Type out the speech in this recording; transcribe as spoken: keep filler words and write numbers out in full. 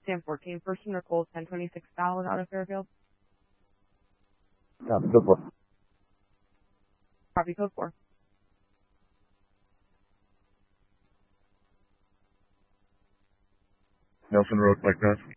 Sam fourteen, First and Nicole, ten twenty-six Fallon out of Fairfield. Copy, code four. Copy, code four. Nelson Road, like that.